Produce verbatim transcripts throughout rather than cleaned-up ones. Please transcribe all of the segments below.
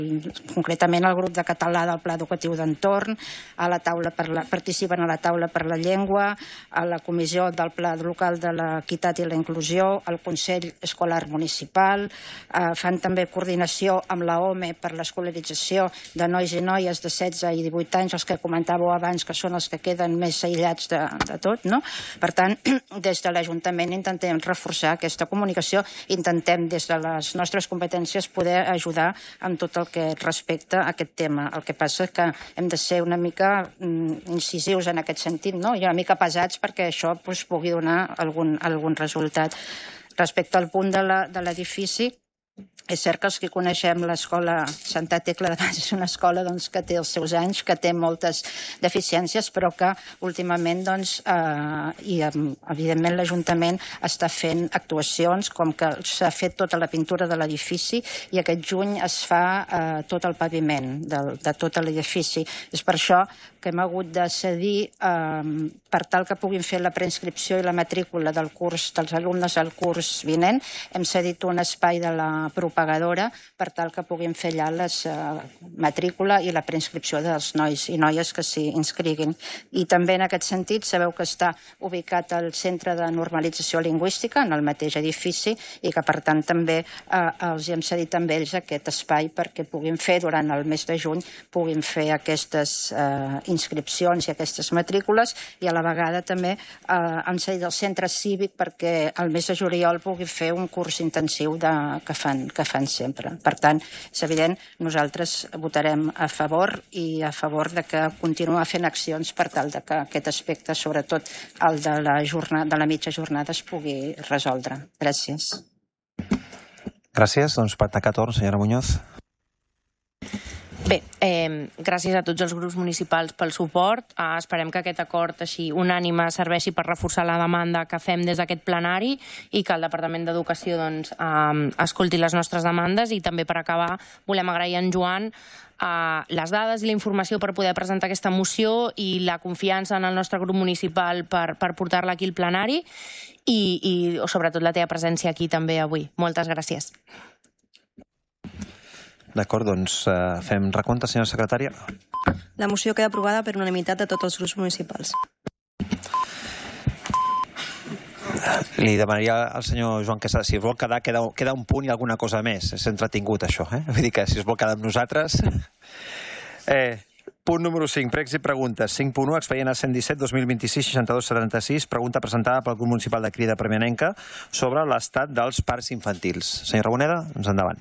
concretament el grup de català del Pla Educatiu d'Entorn, a la taula per la, participen a la taula per la llengua, a la comissió del Pla Local de l'Equitat i la Inclusió, al Consell Escolar Municipal, eh, fan també coordinació amb la O M E per l'escolarització de nois i noies de setze i divuit anys, els que comentàveu abans que són els que queden més aïllats de, de tot, no? Per tant, des de l'Ajuntament intentem reforçar aquesta comunicació, intentem des de les nostres competències poder ajudar amb tot el que respecta a aquest tema. El que passa és que hem de ser una mica incisius en aquest sentit, no? I una mica pesats perquè això pues, pugui donar algun, algun resultat. Respecte al punt de l'edifici, és cert que els que coneixem l'escola Santa Tecla de Bages és una escola doncs, que té els seus anys, que té moltes deficiències, però que últimament, doncs, eh, i evidentment l'Ajuntament està fent actuacions, com que s'ha fet tota la pintura de l'edifici i aquest juny es fa eh, tot el paviment de, de tot l'edifici. És per això que hem hagut de cedir eh, per tal que puguin fer la preinscripció i la matrícula del curs dels alumnes al curs vinent. Hem cedit un espai de la propagadora per tal que puguin fer allà la matrícula i la preinscripció dels nois i noies que s'hi inscriguin. I també en aquest sentit sabeu que està ubicat al Centre de Normalització Lingüística en el mateix edifici i que per tant també eh, els hem cedit amb ells aquest espai perquè puguin fer durant el mes de juny puguin fer aquestes eh, inscripcions i aquestes matrícules i a la vegada també eh, han cedit el centre cívic perquè el mes de juliol pugui fer un curs intensiu de, que fan que fan sempre. Per tant, és evident, nosaltres votarem a favor i a favor de que continuar fent accions per tal de que aquest aspecte, sobretot el de la, jornada, de la mitja jornada, es pugui resoldre. Gràcies. Gràcies. Doncs per tacar torn, senyora Muñoz. Bé, eh, gràcies a tots els grups municipals pel suport. Eh, esperem que aquest acord així unànime serveixi per reforçar la demanda que fem des d'aquest plenari i que el Departament d'Educació doncs, eh, escolti les nostres demandes. I també per acabar volem agrair a en Joan eh, les dades i la informació per poder presentar aquesta moció i la confiança en el nostre grup municipal per, per portar-la aquí al plenari i, i sobretot la teva presència aquí també avui. Moltes gràcies. D'acord, doncs fem recompte, senyora secretària. La moció queda aprovada per unanimitat de tots els grups municipals. Li demanaria al senyor Joan Quesada, si es vol quedar, queda, queda un punt i alguna cosa més. És entretingut, això, eh? Vull dir que si es vol quedar amb nosaltres... Eh, punt número cinc, pregs i preguntes. cinc punt u, expedient a cent disset dos mil vint-i-sis seixanta-dos setanta-sis, pregunta presentada pel grup municipal de Crida Premianenca sobre l'estat dels parcs infantils. Senyor Ramoneda, doncs endavant.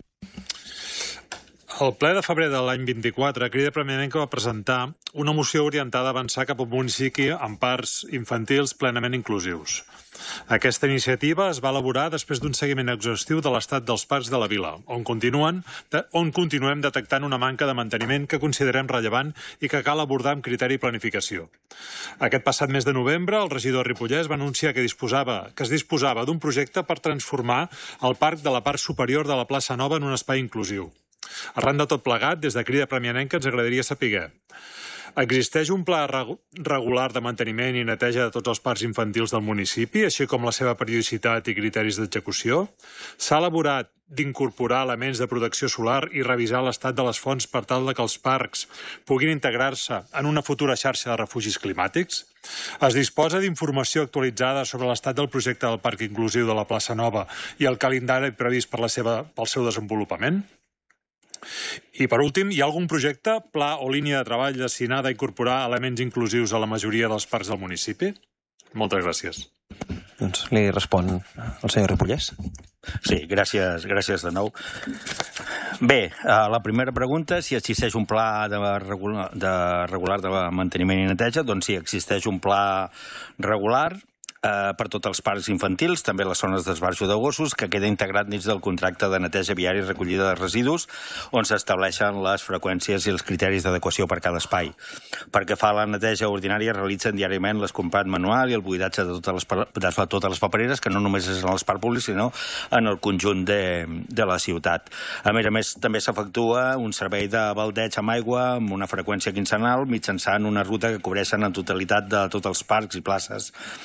El ple de febrer de l'any vint-i-quatre, Crida Premianenca va presentar una moció orientada a avançar cap a un municipi amb parcs infantils plenament inclusius. Aquesta iniciativa es va elaborar després d'un seguiment exhaustiu de l'estat dels parcs de la vila, on, continuen, on continuem detectant una manca de manteniment que considerem rellevant i que cal abordar amb criteri i planificació. Aquest passat mes de novembre, el regidor Ripollès va anunciar que, disposava, que es disposava d'un projecte per transformar el parc de la part superior de la plaça Nova en un espai inclusiu. Arran de tot plegat, des de Crida Premianenca ens agradaria saber: existeix un pla regular de manteniment i neteja de tots els parcs infantils del municipi, així com la seva periodicitat i criteris d'execució? S'ha elaborat d'incorporar elements de protecció solar i revisar l'estat de les fonts per tal que els parcs puguin integrar-se en una futura xarxa de refugis climàtics? Es disposa d'informació actualitzada sobre l'estat del projecte del Parc Inclusiu de la Plaça Nova i el calendari previst per la seva, pel seu desenvolupament? I per últim, hi ha algun projecte, pla o línia de treball destinada a incorporar elements inclusius a la majoria dels parcs del municipi? Moltes gràcies. Doncs li respon el senyor Ripollès. Sí, gràcies, gràcies de nou. Bé, la primera pregunta, si existeix un pla de regular de, regular de manteniment i neteja, doncs sí, existeix un pla regular eh, per tots els parcs infantils, també les zones d'esbarjo de gossos, que queda integrat dins del contracte de neteja viària i recollida de residus, on s'estableixen les freqüències i els criteris d'adequació per cada espai. Perquè fa la neteja ordinària, realitzen diàriament l'escompat manual i el buidatge de totes les, de totes les papereres, que no només és en els parcs públics, sinó en el conjunt de, de la ciutat. A més a més, també s'efectua un servei de baldeig amb aigua amb una freqüència quinzenal mitjançant una ruta que cobreixen en totalitat de tots els parcs i places que es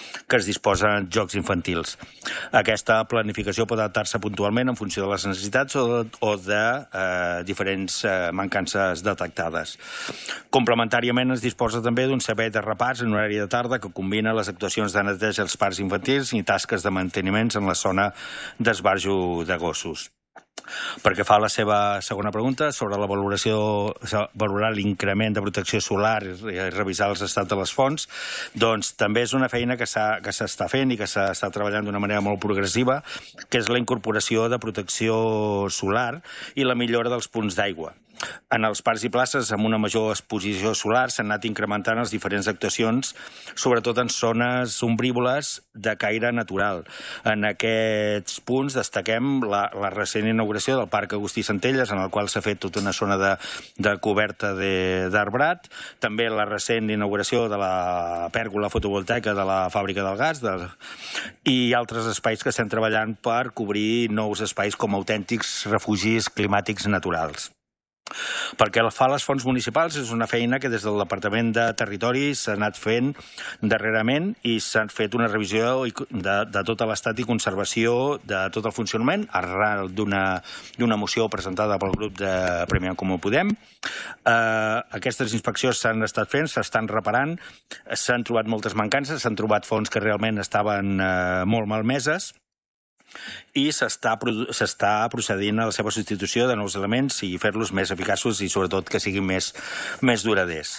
es disposen jocs infantils. Aquesta planificació pot adaptar-se puntualment en funció de les necessitats o de, o de eh, diferents eh, mancances detectades. Complementàriament es disposa també d'un servei de repàs en horari de tarda que combina les actuacions de neteja als parcs infantils i tasques de manteniments en la zona d'esbarjo de gossos. Perquè fa la seva segona pregunta sobre la valoració, valorar l'increment de protecció solar i revisar els estats de les fonts, doncs també és una feina que s'està fent i que s'està treballant d'una manera molt progressiva, que és la incorporació de protecció solar i la millora dels punts d'aigua. En els parcs i places amb una major exposició solar s'han anat incrementant les diferents actuacions, sobretot en zones ombrívoles de caire natural. En aquests punts destaquem la, la recent inauguració del Parc Agustí Centelles, en el qual s'ha fet tota una zona de, de coberta d'arbrat, també la recent inauguració de la pèrgola fotovoltaica de la fàbrica del gas, de, i altres espais que estem treballant per cobrir nous espais com autèntics refugis climàtics naturals. Perquè fa les fonts municipals és una feina que des del Departament de Territori s'ha anat fent darrerament i s'ha fet una revisió de, de tot l'estat i conservació de tot el funcionament arran d'una moció presentada pel grup de Premi en Comú Podem. Eh, aquestes inspeccions s'han estat fent, s'estan reparant, s'han trobat moltes mancances, s'han trobat fonts que realment estaven eh, molt malmeses, i s'està procedint a la seva substitució de nous elements i fer-los més eficaços i sobretot que siguin més, més duraders.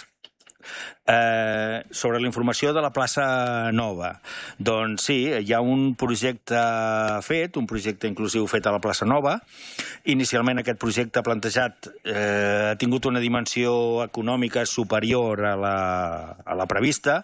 Eh, sobre la informació de la plaça Nova, doncs sí, hi ha un projecte fet, un projecte inclusiu fet a la plaça Nova. Inicialment aquest projecte plantejat eh, ha tingut una dimensió econòmica superior a la, a la prevista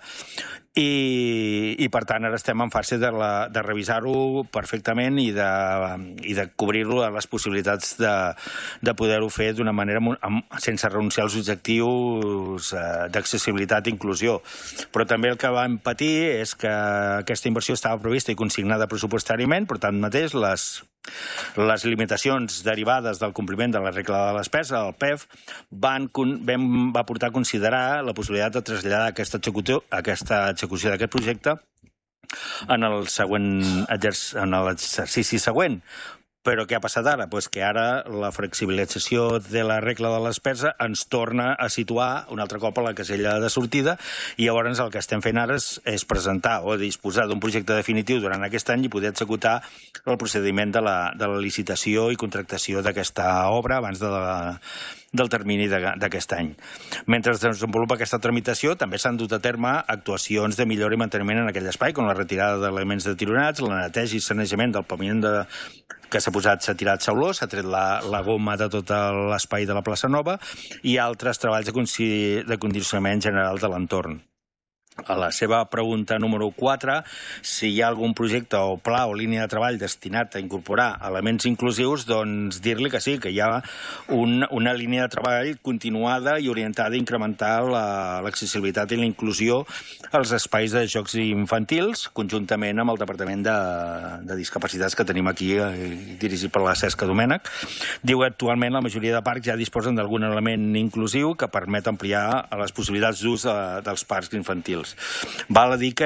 i, i per tant ara estem en fase de, la, de revisar-ho perfectament i de, i de cobrir-lo a les possibilitats de, de poder-ho fer d'una manera amb, sense renunciar als objectius eh, d'accessibilitat i inclusió. Però també el que vam patir és que aquesta inversió estava prevista i consignada pressupostàriament, però tanmateix les Les limitacions derivades del compliment de la regla de la despesa, el P E F, van, van, va portar a considerar la possibilitat de traslladar aquesta execució, aquesta execució d'aquest projecte en el següent en l'exercici següent. Però què ha passat ara? Pues que ara la flexibilització de la regla de la despesa ens torna a situar un altre cop a la casella de sortida i llavors el que estem fent ara és, és presentar o disposar d'un projecte definitiu durant aquest any i poder executar el procediment de la, de la licitació i contractació d'aquesta obra abans de la, del termini d'aquest any. Mentre es desenvolupa aquesta tramitació, també s'han dut a terme actuacions de millora i manteniment en aquell espai, com la retirada d'elements deteriorats, la neteja i sanejament del paviment de que s'ha posat, s'ha tirat sauló, s'ha tret la, la goma de tot l'espai de la plaça Nova i altres treballs de, de condicionament general de l'entorn. A la seva pregunta número quatre, si hi ha algun projecte o pla o línia de treball destinat a incorporar elements inclusius, doncs dir-li que sí, que hi ha un, una línia de treball continuada i orientada a incrementar l'accessibilitat i la inclusió als espais de jocs infantils, conjuntament amb el Departament de, de Discapacitats que tenim aquí, eh, dirigit per la Cesca Domènech. Diu que actualment la majoria de parcs ja disposen d'algun element inclusiu que permet ampliar les possibilitats d'ús de, dels parcs infantils. Val a dir que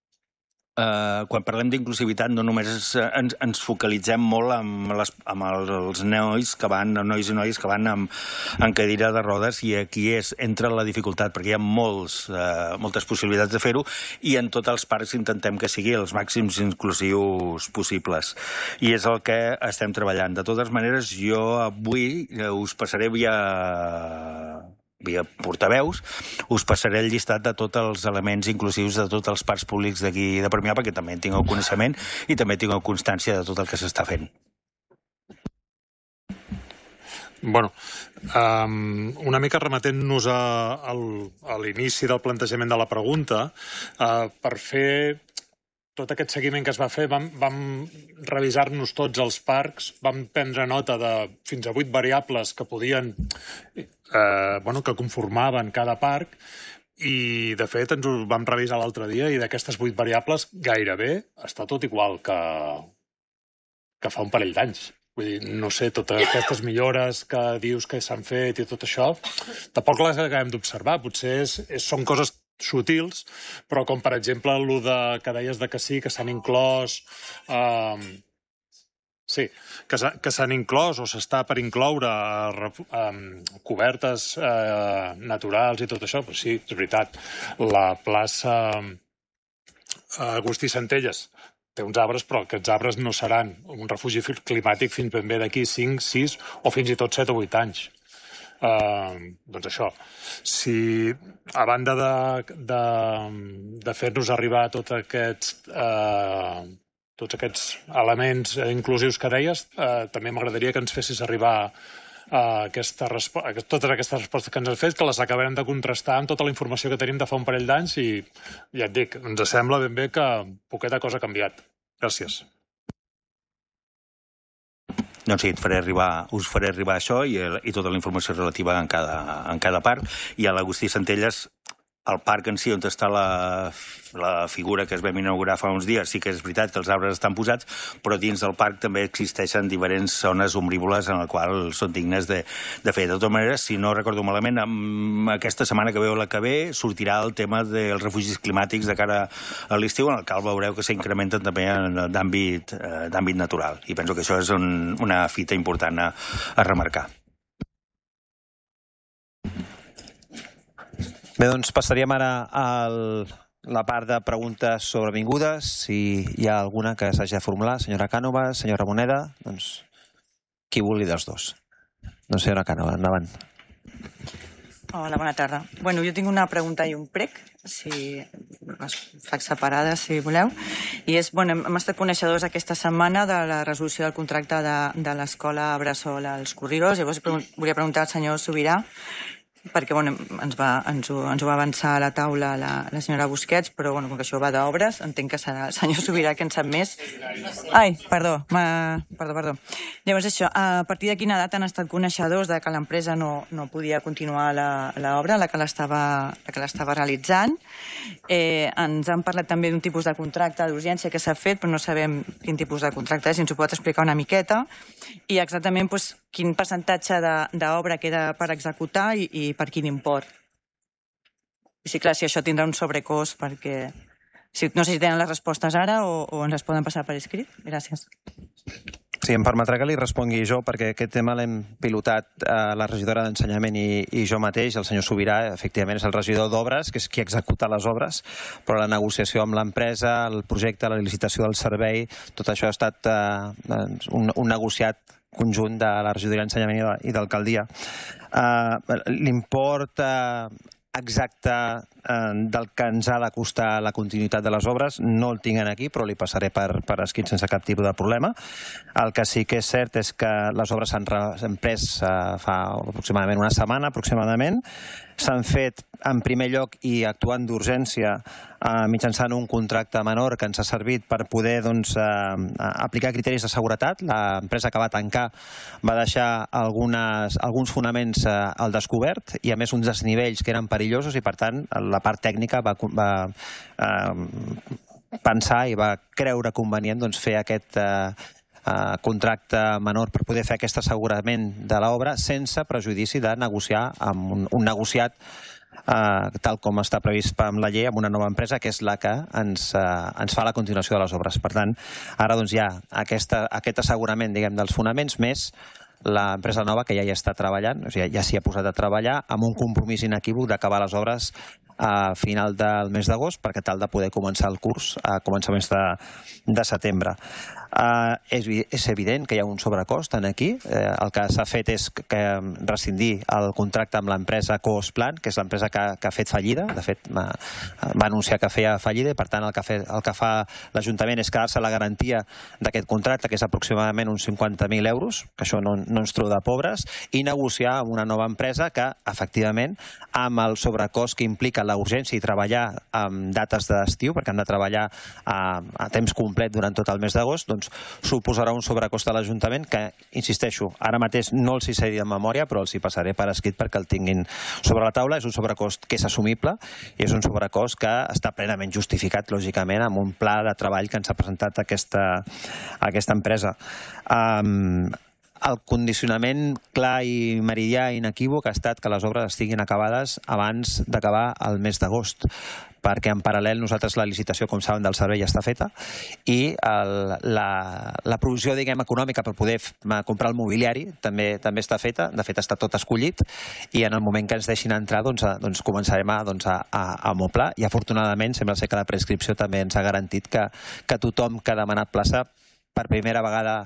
eh, quan parlem d'inclusivitat no només ens, ens focalitzem molt amb, les, amb els nois que van, nois i noies que van amb, en cadira de rodes i aquí és entra la dificultat perquè hi ha molts, eh, moltes possibilitats de fer-ho i en tots els parcs intentem que sigui els màxims inclusius possibles i és el que estem treballant. De totes maneres, jo avui us passaré via via portaveus, us passaré el llistat de tots els elements inclusius de tots els parcs públics d'aquí de Premià perquè també en tingueu coneixement i també tingueu constància de tot el que s'està fent. Bueno, um, una mica remetent-nos a, a, a l'inici del plantejament de la pregunta, uh, per fer tot aquest seguiment que es va fer, vam, vam revisar-nos tots els parcs, vam prendre nota de fins a vuit variables que podien, eh, bueno, que conformaven cada parc, i de fet ens ho vam revisar l'altre dia i d'aquestes vuit variables gairebé està tot igual que, que fa un parell d'anys. Vull dir, no sé, totes aquestes millores que dius que s'han fet i tot això, tampoc les acabem d'observar. Potser és, és, són coses sutils, però com per exemple el que deies de que sí, que s'han inclòs... Eh, sí, que s'han inclòs o s'està per incloure eh, cobertes eh, naturals i tot això, doncs sí, és veritat. La plaça Agustí Centelles té uns arbres, però aquests arbres no seran un refugi climàtic fins ben bé d'aquí cinc, sis o fins i tot set o vuit anys. Uh, doncs això, si a banda de, de, de fer-nos arribar tots aquests, uh, tots aquests elements inclusius que deies, uh, també m'agradaria que ens fessis arribar uh, aquesta totes aquestes respostes que ens has fet, que les acabarem de contrastar amb tota la informació que tenim de fa un parell d'anys i ja et dic, ens sembla ben bé que poqueta cosa ha canviat. Gràcies. Doncs sí, et faré arribar, us faré arribar això i, i tota la informació relativa en cada, en cada parc. I a l'Agustí Centelles, el parc en si, on està la, la figura que es vam inaugurar fa uns dies, sí que és veritat que els arbres estan posats, però dins del parc també existeixen diferents zones ombrívoles en les quals són dignes de, de fer. De totes maneres, si no recordo malament, aquesta setmana que veu la que ve sortirà el tema dels refugis climàtics de cara a l'estiu, en el qual veureu que s'incrementen també d'àmbit d'àmbit natural. I penso que això és un, una fita important a, a remarcar. Bé, doncs passaríem ara a la part de preguntes sobrevingudes. Si hi ha alguna que s'hagi de formular, senyora Cànova, senyora Moneda, doncs qui vulgui dels dos. Doncs senyora Cànova, endavant. Hola, bona tarda. Bueno, jo tinc una pregunta i un prec, si les faig separades, si voleu. I és, bueno, hem estat coneixedors aquesta setmana de la resolució del contracte de, de l'escola Bressol als Corridos. Llavors volia preguntar al senyor Sobirà, perquè bueno, ens, va, ens, ho, ens ho va avançar a la taula la, la senyora Busquets, però bueno, com que això va d'obres, entenc que serà el senyor Sobirà que en sap més. Ai, perdó, perdó, perdó. Llavors això, a partir de quina data han estat coneixedors de que l'empresa no, no podia continuar l'obra, la, la que l'estava realitzant? Eh, ens han parlat també d'un tipus de contracte d'urgència que s'ha fet, però no sabem quin tipus de contracte és, si ens ho pot explicar una miqueta, i exactament doncs, quin percentatge d'obra queda per executar i, i per quin import. I sí, clar, si això tindrà un sobrecost, perquè... Si, no sé si tenen les respostes ara o, o ens les poden passar per escrit. Gràcies. Sí, em permetrà que li respongui jo, perquè aquest tema l'hem pilotat a la regidora d'Ensenyament i, i jo mateix. El senyor Sobirà, efectivament, és el regidor d'Obres, que és qui executa les obres, però la negociació amb l'empresa, el projecte, la licitació del servei, tot això ha estat eh, un, un negociat conjunt de la regidoria d'Ensenyament i d'Alcaldia. Uh, L'import uh, exacte uh, del que ens ha de costar la continuïtat de les obres no el tinc aquí, però li passaré per, per escrit sense cap tipus de problema. El que sí que és cert és que les obres s'han pres uh, fa aproximadament una setmana, aproximadament. S'han fet en primer lloc i actuant d'urgència eh, mitjançant un contracte menor que ens ha servit per poder doncs, eh, aplicar criteris de seguretat. L'empresa que va tancar va deixar algunes, alguns fonaments eh, al descobert i a més uns desnivells que eren perillosos i per tant la part tècnica va, va eh, pensar i va creure convenient doncs, fer aquest eh, Uh, contracte menor per poder fer aquest assegurament de l'obra sense prejudici de negociar amb un, un negociat uh, tal com està previst amb la llei amb una nova empresa que és la que ens, uh, ens fa la continuació de les obres. Per tant, ara doncs, hi ha aquesta, aquest assegurament diguem, dels fonaments més l'empresa nova que ja hi està treballant, o sigui, ja s'hi ha posat a treballar amb un compromís inequívoc d'acabar les obres a final del mes d'agost perquè tal de poder començar el curs a començaments de, de setembre. Uh, és, és evident que hi ha un sobrecost en aquí. Uh, el que s'ha fet és que, que rescindir el contracte amb l'empresa Coosplan, que és l'empresa que, que ha fet fallida. De fet, va, va anunciar que feia fallida i, per tant, el que, fe, el que fa l'Ajuntament és quedar-se la garantia d'aquest contracte, que és aproximadament uns cinquanta mil euros, que això no, no ens treu de pobres, i negociar amb una nova empresa que, efectivament, amb el sobrecost que implica la urgència i treballar amb dates d'estiu, perquè han de treballar a, a temps complet durant tot el mes d'agost, doncs suposarà un sobrecost a l'Ajuntament que, insisteixo, ara mateix no els hi sé dir de memòria, però els hi passaré per escrit perquè el tinguin sobre la taula. És un sobrecost que és assumible i és un sobrecost que està plenament justificat, lògicament, amb un pla de treball que ens ha presentat aquesta, aquesta empresa. Um, el condicionament clar i meridià i inequívoc ha estat que les obres estiguin acabades abans d'acabar el mes d'agost, perquè en paral·lel nosaltres la licitació, com saben, del servei ja està feta i el, la, la provisió, diguem, econòmica per poder comprar el mobiliari també també està feta, de fet està tot escollit i en el moment que ens deixin entrar doncs, a, doncs començarem a, doncs, a, a, a moblar i afortunadament sembla ser que la prescripció també ens ha garantit que, que tothom que ha demanat plaça per primera vegada.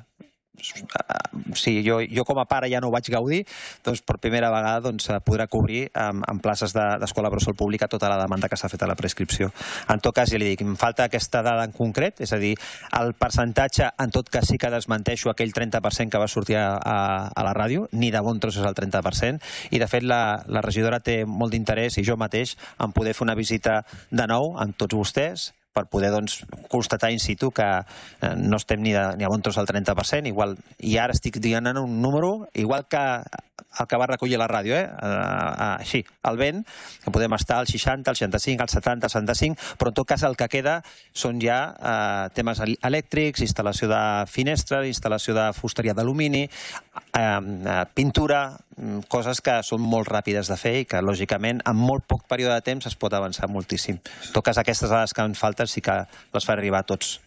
Sí, jo, jo com a pare ja no ho vaig gaudir, doncs per primera vegada doncs, podrà cobrir amb, amb places d'escola bressol pública tota la demanda que s'ha fet a la prescripció. En tot cas, ja li dic, em falta aquesta dada en concret, és a dir, el percentatge, en tot cas sí que desmenteixo aquell trenta per cent que va sortir a, a, a la ràdio, ni de bon tros és el trenta per cent, i de fet la, la regidora té molt d'interès, i jo mateix, en poder fer una visita de nou amb tots vostès, per poder doncs, constatar in situ que eh, no estem ni, de, ni a bon tros al trenta per cent, igual, i ara estic dient un número, igual que el que va recollir la ràdio, eh? eh, així, al vent, que podem estar al seixanta, al seixanta-cinc, al setanta, al setanta-cinc, però en tot cas el que queda són ja eh, temes elèctrics, instal·lació de finestres, instal·lació de fusteria d'alumini, eh, pintura, coses que són molt ràpides de fer i que, lògicament, en molt poc període de temps es pot avançar moltíssim. En tot cas, aquestes dades que ens falten sí que les faré arribar a tots,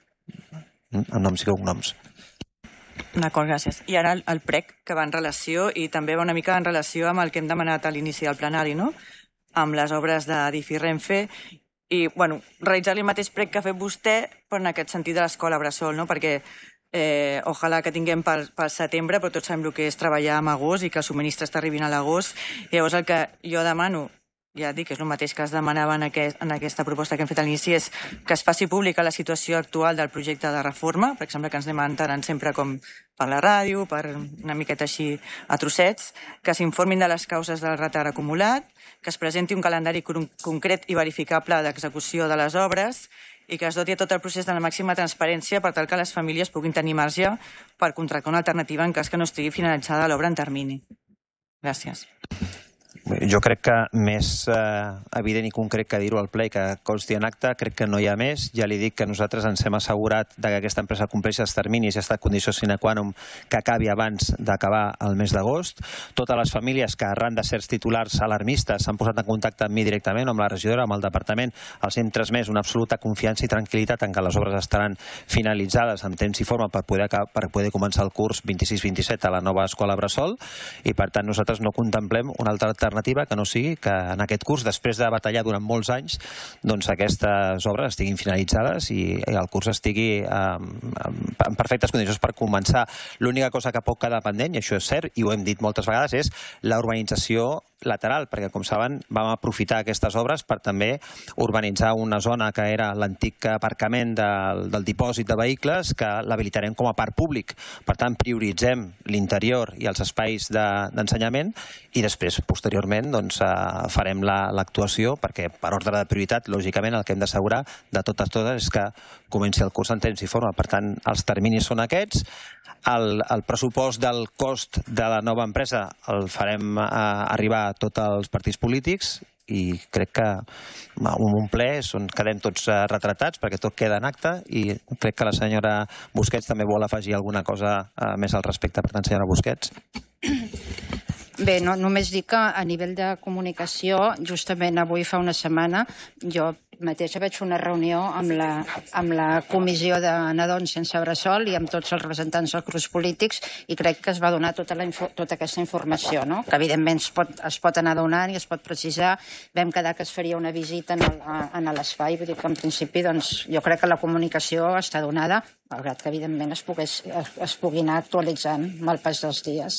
amb noms i cognoms. D'acord, gràcies. I ara el prec, que va en relació, i també va una mica en relació amb el que hem demanat a l'inici del plenari, no? Amb les obres d'Adif i Renfe, i, bueno, realitzar-li el mateix prec que ha fet vostè, però en aquest sentit de l'escola bressol, no? Perquè Eh, ojalà que tinguem pel, pel setembre, però tots sabem el que és treballar en agost i que el subministre està arribant a l'agost. Llavors el que jo demano, ja dic, és el mateix que es demanava en, aquest, en aquesta proposta que hem fet a l'inici, és que es faci pública la situació actual del projecte de reforma, per exemple, que ens anem enterant sempre com per la ràdio, per una miqueta així a trossets, que s'informin de les causes del retard acumulat, que es presenti un calendari concret i verificable d'execució de les obres, i que es doti a tot el procés de la màxima transparència per tal que les famílies puguin tenir marge per contractar una alternativa en cas que no estigui finalitzada l'obra en termini. Gràcies. Jo crec que més eh, evident i concret que dir-ho al ple que consti en acte, crec que no hi ha més. Ja li dic que nosaltres ens hem assegurat que aquesta empresa compleixi els terminis i ha estat condició sine qua non que acabi abans d'acabar el mes d'agost. Totes les famílies que arran de certs titulars alarmistes s'han posat en contacte amb mi directament, amb la regidora, amb el departament, els hem transmès una absoluta confiança i tranquil·litat en que les obres estaran finalitzades en temps i forma per poder, per poder començar el curs vint-i-sis vint-i-set a la nova escola bressol i per tant nosaltres no contemplem una altra alternativa que no sigui que en aquest curs, després de batallar durant molts anys, doncs aquestes obres estiguin finalitzades i el curs estigui en perfectes condicions per començar. L'única cosa que pot quedar pendent, i això és cert, i ho hem dit moltes vegades, és la urbanització lateral, perquè com saben vam aprofitar aquestes obres per també urbanitzar una zona que era l'antic aparcament del, del dipòsit de vehicles que l'habilitarem com a parc públic. Per tant, prioritzem l'interior i els espais d'ensenyament i després, posteriorment, doncs, farem l'actuació perquè per ordre de prioritat, lògicament, el que hem d'assegurar de totes totes és que comenci el curs en temps i forma. Per tant, els terminis són aquests. El, el pressupost del cost de la nova empresa el farem eh, arribar a tots els partits polítics i crec que en un ple on quedem tots eh, retratats perquè tot queda en acte i crec que la senyora Busquets també vol afegir alguna cosa eh, més al respecte. Per tant, senyora Busquets. Bé, no, només dic que a nivell de comunicació, justament avui fa una setmana, jo mateixa vaig fer una reunió amb la, amb la comissió de nadons sense bressol i amb tots els representants dels grups polítics i crec que es va donar tota, la info, tota aquesta informació, no? Que evidentment es pot, es pot anar donant i es pot precisar. Vam quedar que es faria una visita en l'espai, vull dir que en principi doncs, jo crec que la comunicació està donada, malgrat que evidentment es, pogués, es, es pugui anar actualitzant amb el pas dels dies.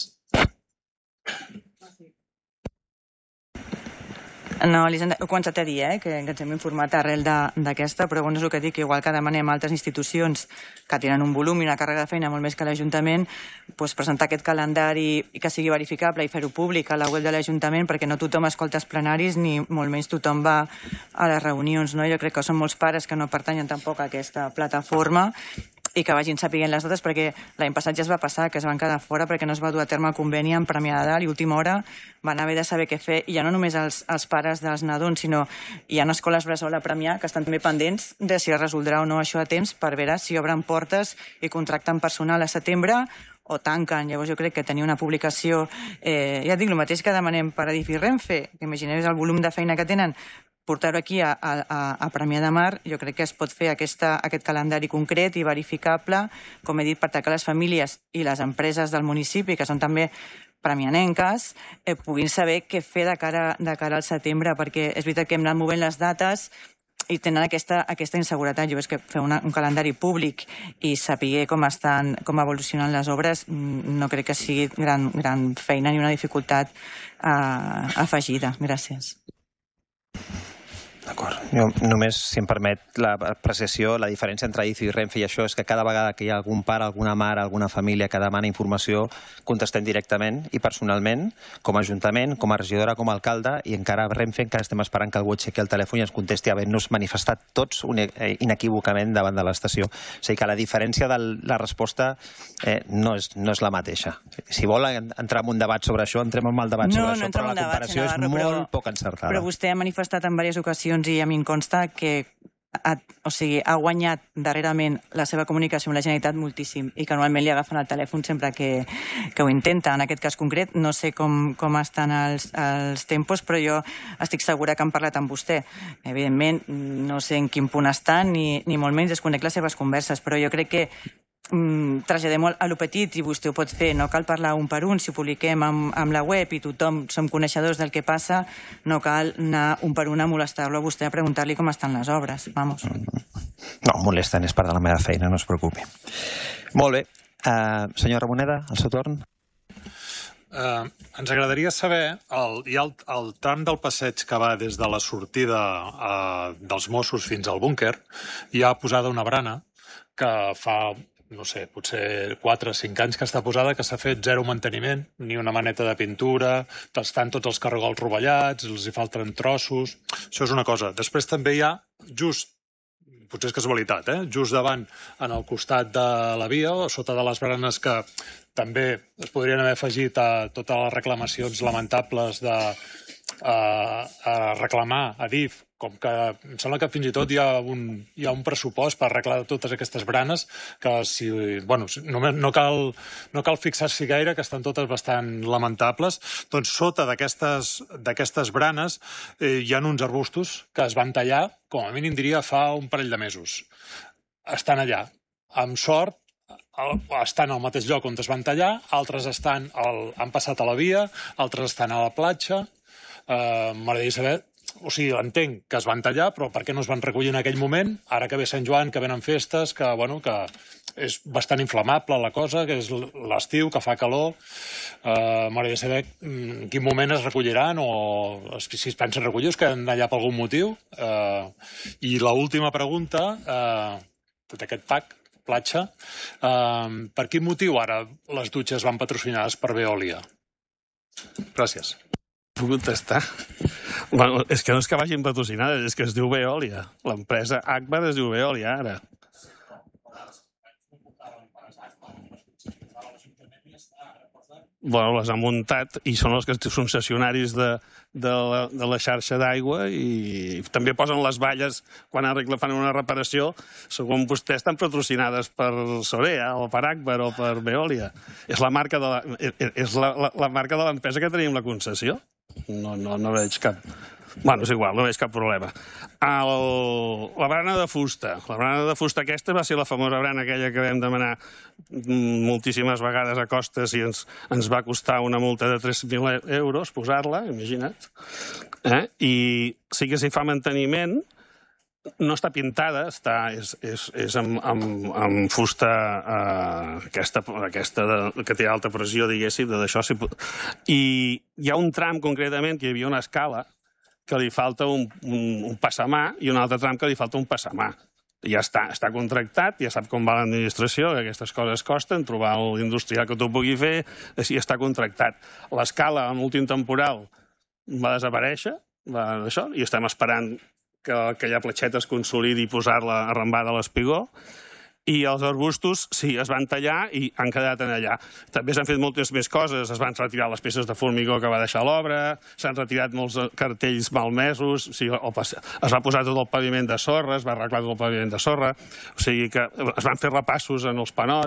No, Elisenda, ho he començat a dir, eh, que ens hem informat arrel d'aquesta, però bueno, és el que dic, igual que demanem a altres institucions que tenen un volum i una càrrega de feina molt més que l'Ajuntament, doncs presentar aquest calendari i que sigui verificable i fer-ho públic a la web de l'Ajuntament, perquè no tothom escolta els plenaris ni molt menys tothom va a les reunions, no? Jo crec que són molts pares que no pertanyen tampoc a aquesta plataforma i que vagin sapiguent les dates, perquè l'any passat ja es va passar, que es van quedar fora perquè no es va dur a terme el conveni amb Premià de Dalt i a última hora van haver de saber què fer, i ja no només els, els pares dels nadons, sinó hi ha escoles bressol a Premià que estan també pendents de si es resoldrà o no això a temps per veure si obren portes i contracten personal a setembre o tanquen. Llavors jo crec que tenir una publicació, eh, ja et dic el mateix que demanem per Adif i Renfe, que imagineu el volum de feina que tenen, portar-ho aquí a, a, a Premià de Mar, jo crec que es pot fer aquesta, aquest calendari concret i verificable, com he dit, per que les famílies i les empreses del municipi, que són també premianenques, eh, puguin saber què fer de cara, de cara al setembre, perquè és veritat que hem anat movent les dates i tenen aquesta, aquesta inseguretat. Jo veig que fer una, un calendari públic i saber com estan, com evolucionen les obres, no crec que sigui gran, gran feina ni una dificultat eh, afegida. Gràcies. D'acord. Jo només, si em permet l'apreciació, la diferència entre Adif i Renfe i això és que cada vegada que hi ha algun pare, alguna mare, alguna família que demana informació, contestem directament i personalment, com a Ajuntament, com a regidora, com a alcalde, i encara a Renfe encara estem esperant que algú aixequi el telèfon i ens contesti havent-nos manifestat tots inequívocament davant de l'estació. O sigui que la diferència de la resposta eh, no, és, no és la mateixa. Si vol entrar en un debat sobre això, entrem en el debat no, sobre no això, però la comparació és molt però, poc encertada. Però vostè ha manifestat en diverses ocasions i a mi em consta que ha, o sigui, ha guanyat darrerament la seva comunicació amb la Generalitat moltíssim i que normalment li agafen el telèfon sempre que, que ho intenta. En aquest cas concret no sé com, com estan els, els tempos, però jo estic segura que han parlat amb vostè. Evidentment, no sé en quin punt estan ni, ni molt menys desconec les seves converses, però jo crec que Mm, traslladem-ho a lo petit i vostè ho pot fer, no cal parlar un per un, si ho publiquem amb, amb la web i tothom som coneixedors del que passa, no cal anar un per un a molestar-lo a vostè a preguntar-li com estan les obres, vamos. No, molesten, és part de la meva feina, no es preocupi. Molt bé. Uh, senyor Ramoneda, al seu torn. Uh, ens agradaria saber, el, hi ha el, el tram del passeig que va des de la sortida uh, dels Mossos fins al búnquer, hi ha posada una brana que fa no sé, potser quatre o cinc anys que està posada, que s'ha fet zero manteniment, ni una maneta de pintura, estan tots els cargols rovellats, els hi falten trossos. Això és una cosa. Després també hi ha, just, potser és casualitat, eh? just davant, en el costat de la via, sota de les baranes que també es podrien haver afegit a totes les reclamacions lamentables de a, a reclamar a Adif, com que em sembla que fins i tot hi ha un, hi ha un pressupost per arreglar totes aquestes branes que si, bueno, només no cal, no cal fixar-s'hi gaire, que estan totes bastant lamentables. Doncs sota d'aquestes branes eh, hi ha uns arbustos que es van tallar, com a mínim diria, fa un parell de mesos. Estan allà. Amb sort, estan al mateix lloc on es van tallar, altres estan al, han passat a la via, altres estan a la platja. Uh, M'agradaria saber, o sigui, entenc que es van tallar, però per què no es van recollir en aquell moment, ara que ve Sant Joan, que venen festes, que, bueno, que és bastant inflamable la cosa, que és l'estiu, que fa calor. Uh, M'agradaria saber en quin moment es recolliran o si es pensen recollir, es queden allà per algun motiu. Uh, I l'última pregunta, uh, d'aquest pack, platja, uh, per quin motiu ara les dutxes van patrocinades per Veolia? Gràcies. Puc contestar? Bueno, és que no és que vagin patrocinades, és que es diu Veolia. L'empresa Agbar es diu Veolia, ara. Bueno, les han muntat i són els que són concessionaris de, de, la, de la xarxa d'aigua i també posen les valles quan arregla, fan una reparació, segons vostè, estan patrocinades per Sorea o per Agbar o per Veolia. És la marca de la, és la, la, la marca de l'empresa que tenim la concessió. No, no, no veig cap... Bueno, és igual, no veig cap problema. El, la brana de fusta. La brana de fusta aquesta va ser la famosa brana aquella que vam demanar moltíssimes vegades a costes i ens, ens va costar una multa de tres mil euros posar-la, imagina't. Eh? I sí que s'hi fa manteniment, no està pintada, està, és, és, és amb, amb, amb fusta eh, aquesta, aquesta de, que té alta pressió, diguéssim, d'això. I hi ha un tram concretament que hi havia una escala que li falta un, un, un passamà i un altre tram que li falta un passamà. Ja està, està contractat, ja sap com va l'administració, que aquestes coses costen, trobar l'industrial que t'ho pugui fer, així està contractat. L'escala, en l'últim temporal, va desaparèixer, va això, i estem esperant que aquella platxeta es consolidi i posar-la arrambada a l'espigó. I els arbustos, sí, es van tallar i han quedat allà. També s'han fet moltes més coses. Es van retirar les peces de formigó que va deixar l'obra, s'han retirat molts cartells malmesos, o sigui, es va posar tot el paviment de sorra, es va arreglar tot el paviment de sorra, o sigui que es van fer repassos en els panots,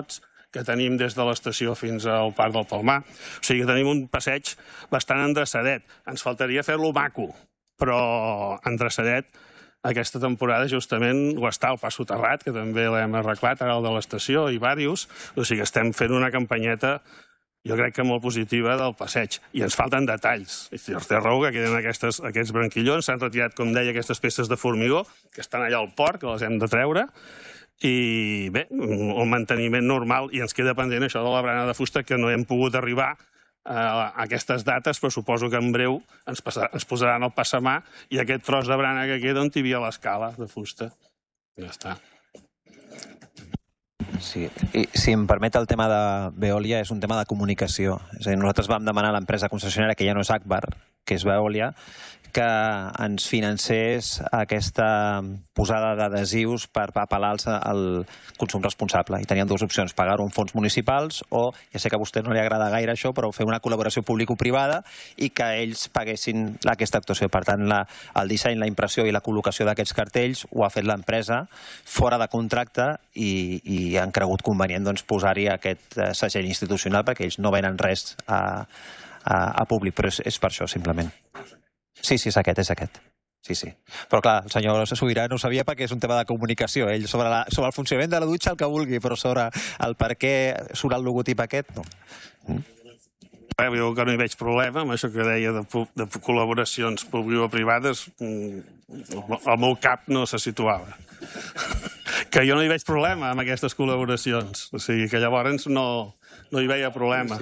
que tenim des de l'estació fins al Parc del Palmar. O sigui que tenim un passeig bastant endreçadet. Ens faltaria fer-lo maco, però endreçadet aquesta temporada justament ho està, el Pas Soterrat, que també l'hem arreglat, ara el de l'estació, i diversos. O sigui que estem fent una campanyeta, jo crec que molt positiva, del passeig. I ens falten detalls. Té raó que queden aquests branquillons, s'han retirat, com deia, aquestes peces de formigó, que estan allà al port, que les hem de treure, i bé, el manteniment normal, i ens queda pendent això de la barana de fusta, que no hem pogut arribar a aquestes dates, però suposo que en breu ens posaran el passamà i aquest tros de barana que queda on hi havia l'escala de fusta. Ja està. Sí, i si em permet, el tema de Veolia és un tema de comunicació. És a dir, nosaltres vam demanar a l'empresa concessionària, que ja no és Agbar, que és Veolia, que ens financés aquesta posada d'adhesius per apel·lar al consum responsable. I teníem dues opcions, pagar-ho en fons municipals o, ja sé que a vostè no li agrada gaire això, però fer una col·laboració público-privada i que ells paguessin aquesta actuació. Per tant, el disseny, la impressió i la col·locació d'aquests cartells ho ha fet l'empresa fora de contracte i han cregut convenient posar-hi aquest segell institucional perquè ells no venen res a públic, però és per això, simplement. Sí, sí, és aquest, és aquest. Sí, sí. Però clar, el senyor Sobirà no ho sabia perquè és un tema de comunicació. Ell sobre el funcionament de la dutxa el que vulgui, però sobre el per què surt el logotip aquest, no. Jo que no hi veig problema amb això que deia de col·laboracions público-privades. El meu cap no se situava. Que jo no hi veig problema amb aquestes col·laboracions. O sigui que llavors no hi veia problema.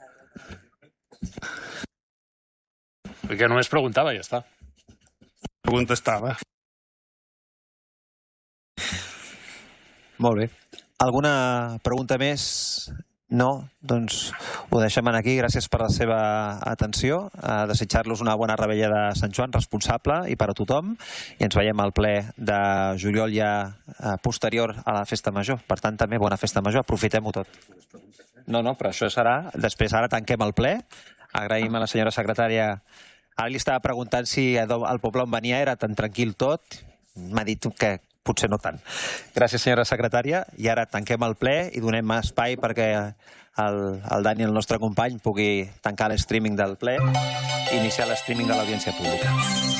Perquè només preguntava i ja està. Pregunta estava. Molt bé. Alguna pregunta més? No? Doncs ho deixem aquí. Gràcies per la seva atenció. Desitjar-los una bona revetlla de Sant Joan, responsable i per a tothom. I ens veiem al ple de juliol ja posterior a la festa major. Per tant, també bona festa major. Aprofitem-ho tot. No, no, però això serà... Després ara tanquem el ple. Agraïm a la senyora secretària. Ara li estava preguntant si el poble on venia era tan tranquil tot. M'ha dit que potser no tant. Gràcies, senyora secretària. I ara tanquem el ple i donem espai perquè el Dani, el nostre company, pugui tancar l'streaming del ple i iniciar l'streaming de l'audiència pública.